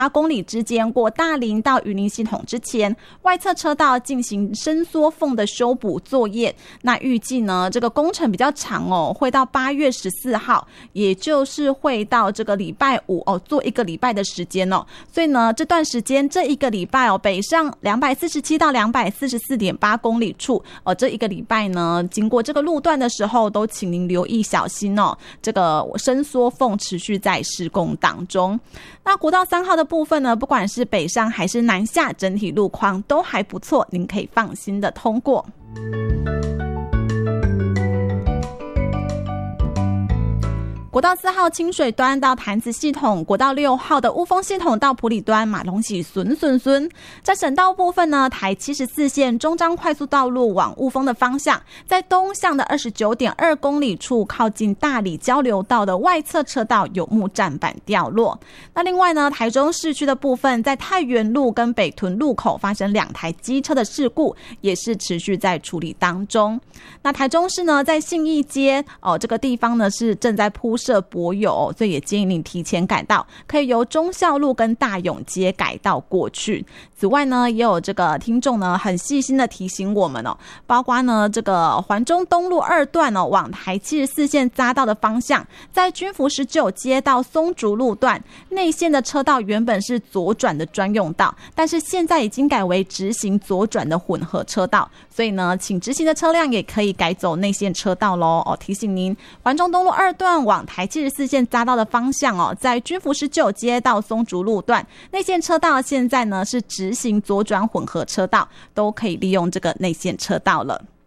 公里之间过大林到云林系统之前，外侧车道进行伸缩缝的修补作业。那预计呢，这个工程比较长哦，会到8月14号，也就是会到这个礼拜五哦，做1个礼拜的时间哦。所以呢，这段时间这1个礼拜哦，北上247到244.8公里处哦，这1个礼拜呢，经过这个路段的时候，都请您留意小心哦，这个伸缩缝持续在施工当中。那国道3号的部分呢，不管是北上还是南下，整体路况都还不错，您可以放心的通过。国道4号清水端到潭子系统，国道6号的雾峰系统到埔里端马龙喜孙。在省道部分呢，台74线中彰快速道路往雾峰的方向，在东向的 29.2 公里处，靠近大里交流道的外侧车道有木栈板掉落。那另外呢，台中市区的部分，在太原路跟北屯路口发生2台机车的事故，也是持续在处理当中。那台中市呢，在信义街这个地方呢是正在铺设柏油，所以也建议你提前改道，可以由忠孝路跟大勇街改道过去。此外呢，也有这个听众呢很细心的提醒我们包括呢这个环中东路2段往台74线匝道的方向，在军福19街到松竹路段内线的车道原本是左转的专用道，但是现在已经改为直行左转的混合车道，所以呢，请直行的车辆也可以改走内线车道咯。提醒您，环中东路2段往台74线匝道的方向在军福19街到松竹路段内线车道现在呢是直行左转混合车道，都可以利用这个内线车道了。